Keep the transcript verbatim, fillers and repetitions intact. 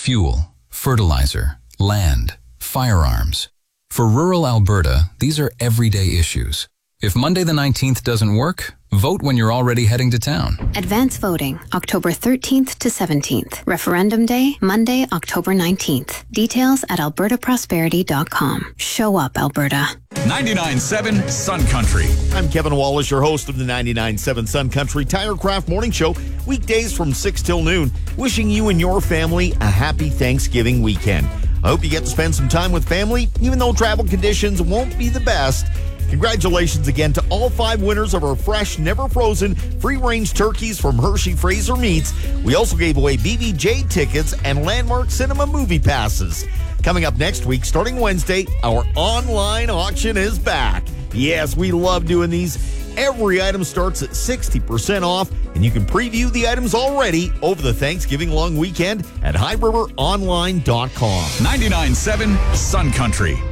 fuel, fertilizer, land, firearms. For rural Alberta, these are everyday issues. If Monday the nineteenth doesn't work, vote when you're already heading to town. Advance voting, October thirteenth to seventeenth. Referendum Day, Monday, October nineteenth. Details at alberta prosperity dot com. Show up, Alberta. ninety-nine point seven Sun Country. I'm Kevin Wallace, your host of the ninety-nine point seven Sun Country Tirecraft Morning Show, weekdays from six till noon, wishing you and your family a happy Thanksgiving weekend. I hope you get to spend some time with family, even though travel conditions won't be the best. Congratulations again to all five winners of our fresh, never frozen, free-range turkeys from Hershey Fraser Meats. We also gave away B B J tickets and Landmark Cinema movie passes. Coming up next week, starting Wednesday, our online auction is back. Yes, we love doing these. Every item starts at sixty percent off, and you can preview the items already over the Thanksgiving long weekend at high river online dot com. ninety-nine point seven Sun Country.